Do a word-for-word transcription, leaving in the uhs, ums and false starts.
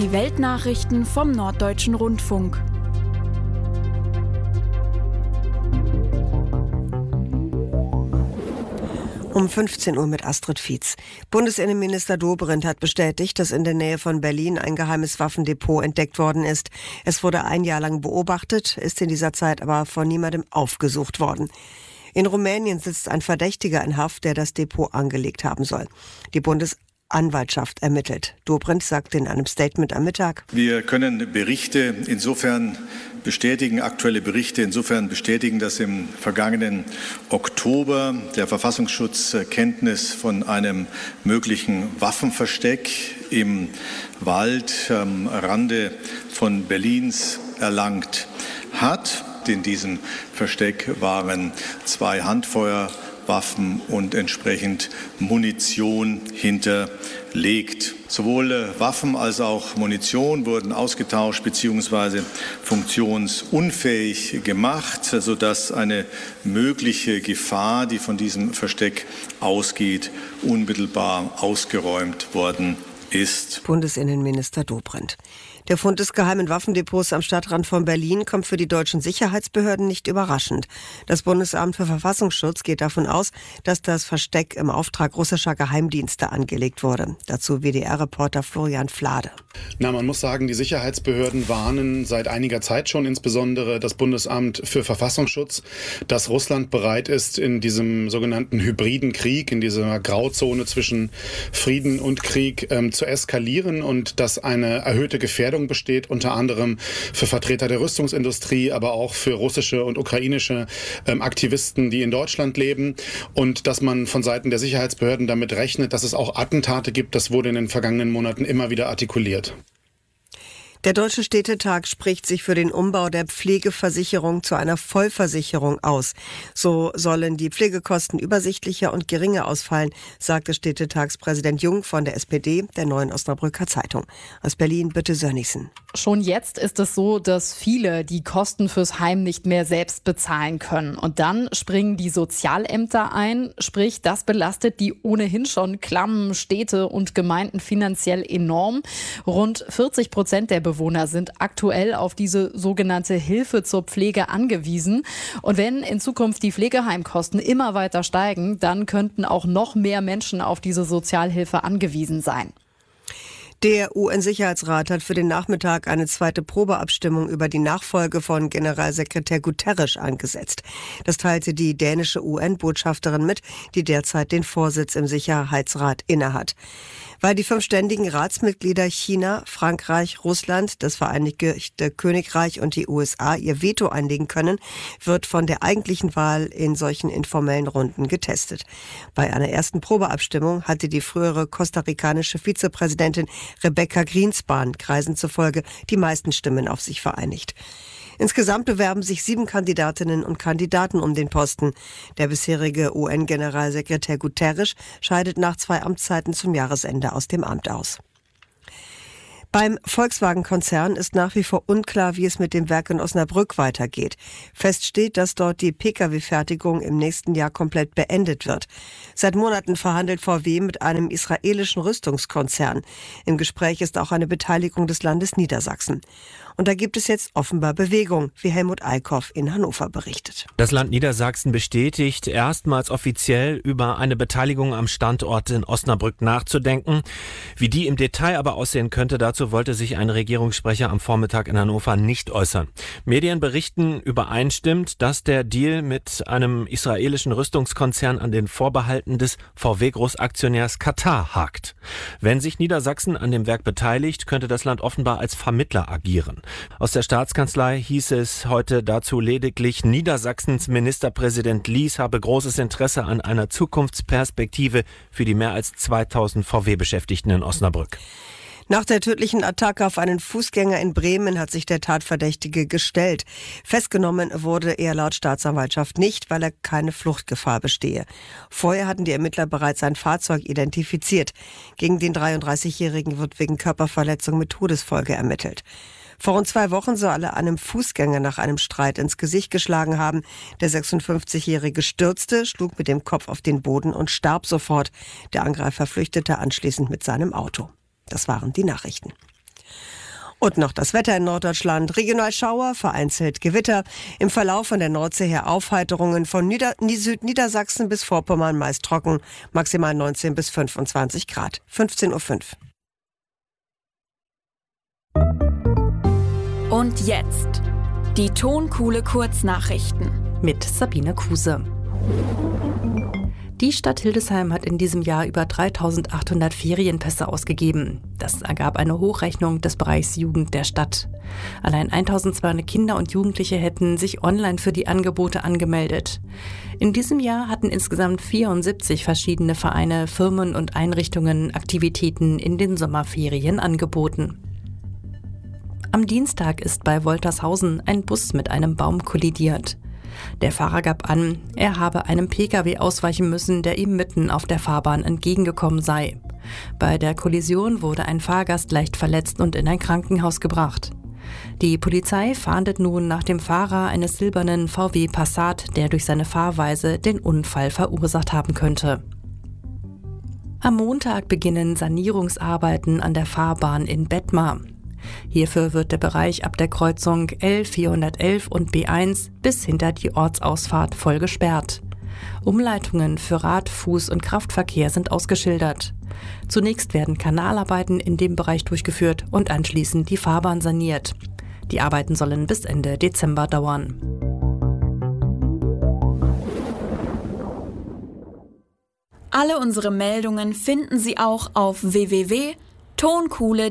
Die Weltnachrichten vom Norddeutschen Rundfunk. Um fünfzehn Uhr mit Astrid Fietz. Bundesinnenminister Dobrindt hat bestätigt, dass in der Nähe von Berlin ein geheimes Waffendepot entdeckt worden ist. Es wurde ein Jahr lang beobachtet, ist in dieser Zeit aber von niemandem aufgesucht worden. In Rumänien sitzt ein Verdächtiger in Haft, der das Depot angelegt haben soll. Die Bundesanwaltschaft ermittelt. Dobrindt sagte in einem Statement am Mittag: Wir können Berichte insofern bestätigen, aktuelle Berichte insofern bestätigen, dass im vergangenen Oktober der Verfassungsschutz Kenntnis von einem möglichen Waffenversteck im Wald am Rande von Berlins erlangt hat. In diesem Versteck waren zwei Handfeuerwaffen und entsprechend Munition hinterlegt. Sowohl Waffen als auch Munition wurden ausgetauscht bzw. funktionsunfähig gemacht, sodass eine mögliche Gefahr, die von diesem Versteck ausgeht, unmittelbar ausgeräumt worden ist. Bundesinnenminister Dobrindt. Der Fund des geheimen Waffendepots am Stadtrand von Berlin kommt für die deutschen Sicherheitsbehörden nicht überraschend. Das Bundesamt für Verfassungsschutz geht davon aus, dass das Versteck im Auftrag russischer Geheimdienste angelegt wurde. Dazu W D R-Reporter Florian Flade. Na, man muss sagen, die Sicherheitsbehörden warnen seit einiger Zeit schon, insbesondere das Bundesamt für Verfassungsschutz, dass Russland bereit ist, in diesem sogenannten hybriden Krieg, in dieser Grauzone zwischen Frieden und Krieg ähm, zu eskalieren und dass eine erhöhte Gefährdung besteht, unter anderem für Vertreter der Rüstungsindustrie, aber auch für russische und ukrainische ähm, Aktivisten, die in Deutschland leben, und dass man von Seiten der Sicherheitsbehörden damit rechnet, dass es auch Attentate gibt. Das wurde in den vergangenen Monaten immer wieder artikuliert. Der Deutsche Städtetag spricht sich für den Umbau der Pflegeversicherung zu einer Vollversicherung aus. So sollen die Pflegekosten übersichtlicher und geringer ausfallen, sagte Städtetagspräsident Jung von der S P D der Neuen Osnabrücker Zeitung. Aus Berlin Birte Sönnigsen. Schon jetzt ist es so, dass viele die Kosten fürs Heim nicht mehr selbst bezahlen können. Und dann springen die Sozialämter ein. Sprich, das belastet die ohnehin schon klammen Städte und Gemeinden finanziell enorm. Rund vierzig Prozent der Bewohner sind aktuell auf diese sogenannte Hilfe zur Pflege angewiesen. Und wenn in Zukunft die Pflegeheimkosten immer weiter steigen, dann könnten auch noch mehr Menschen auf diese Sozialhilfe angewiesen sein. Der U N-Sicherheitsrat hat für den Nachmittag eine zweite Probeabstimmung über die Nachfolge von Generalsekretär Guterres angesetzt. Das teilte die dänische U N-Botschafterin mit, die derzeit den Vorsitz im Sicherheitsrat innehat. Weil die fünf ständigen Ratsmitglieder China, Frankreich, Russland, das Vereinigte Königreich und die U S A ihr Veto einlegen können, wird von der eigentlichen Wahl in solchen informellen Runden getestet. Bei einer ersten Probeabstimmung hatte die frühere kostarikanische Vizepräsidentin Rebecca Greenspan Kreisen zufolge die meisten Stimmen auf sich vereinigt. Insgesamt bewerben sich sieben Kandidatinnen und Kandidaten um den Posten. Der bisherige U N-Generalsekretär Guterres scheidet nach zwei Amtszeiten zum Jahresende aus dem Amt aus. Beim Volkswagen-Konzern ist nach wie vor unklar, wie es mit dem Werk in Osnabrück weitergeht. Fest steht, dass dort die Pkw-Fertigung im nächsten Jahr komplett beendet wird. Seit Monaten verhandelt V W mit einem israelischen Rüstungskonzern. Im Gespräch ist auch eine Beteiligung des Landes Niedersachsen. Und da gibt es jetzt offenbar Bewegung, wie Helmut Eickhoff in Hannover berichtet. Das Land Niedersachsen bestätigt, erstmals offiziell über eine Beteiligung am Standort in Osnabrück nachzudenken. Wie die im Detail aber aussehen könnte, dazu wollte sich ein Regierungssprecher am Vormittag in Hannover nicht äußern. Medien berichten übereinstimmend, dass der Deal mit einem israelischen Rüstungskonzern an den Vorbehalten des V W-Großaktionärs Katar hakt. Wenn sich Niedersachsen an dem Werk beteiligt, könnte das Land offenbar als Vermittler agieren. Aus der Staatskanzlei hieß es heute dazu lediglich, Niedersachsens Ministerpräsident Lies habe großes Interesse an einer Zukunftsperspektive für die mehr als zweitausend V W-Beschäftigten in Osnabrück. Nach der tödlichen Attacke auf einen Fußgänger in Bremen hat sich der Tatverdächtige gestellt. Festgenommen wurde er laut Staatsanwaltschaft nicht, weil er keine Fluchtgefahr bestehe. Vorher hatten die Ermittler bereits sein Fahrzeug identifiziert. Gegen den dreiunddreißigjährigen wird wegen Körperverletzung mit Todesfolge ermittelt. Vor rund zwei Wochen soll er einem Fußgänger nach einem Streit ins Gesicht geschlagen haben. Der sechsundfünfzigjährige stürzte, schlug mit dem Kopf auf den Boden und starb sofort. Der Angreifer flüchtete anschließend mit seinem Auto. Das waren die Nachrichten. Und noch das Wetter in Norddeutschland. Regional Schauer, vereinzelt Gewitter. Im Verlauf von der Nordsee her Aufheiterungen von Nieder- Südniedersachsen bis Vorpommern meist trocken. Maximal neunzehn bis fünfundzwanzig Grad. fünfzehn Uhr fünf. Und jetzt die Tonkuhle Kurznachrichten mit Sabine Kuse. Die Stadt Hildesheim hat in diesem Jahr über dreitausendachthundert Ferienpässe ausgegeben. Das ergab eine Hochrechnung des Bereichs Jugend der Stadt. Allein eintausendzweihundert Kinder und Jugendliche hätten sich online für die Angebote angemeldet. In diesem Jahr hatten insgesamt vierundsiebzig verschiedene Vereine, Firmen und Einrichtungen Aktivitäten in den Sommerferien angeboten. Am Dienstag ist bei Woltershausen ein Bus mit einem Baum kollidiert. Der Fahrer gab an, er habe einem Pkw ausweichen müssen, der ihm mitten auf der Fahrbahn entgegengekommen sei. Bei der Kollision wurde ein Fahrgast leicht verletzt und in ein Krankenhaus gebracht. Die Polizei fahndet nun nach dem Fahrer eines silbernen V W Passat, der durch seine Fahrweise den Unfall verursacht haben könnte. Am Montag beginnen Sanierungsarbeiten an der Fahrbahn in Bettmar. Hierfür wird der Bereich ab der Kreuzung L vierhundertelf und B eins bis hinter die Ortsausfahrt voll gesperrt. Umleitungen für Rad-, Fuß- und Kraftverkehr sind ausgeschildert. Zunächst werden Kanalarbeiten in dem Bereich durchgeführt und anschließend die Fahrbahn saniert. Die Arbeiten sollen bis Ende Dezember dauern. Alle unsere Meldungen finden Sie auch auf w w w punkt tonkuhle punkt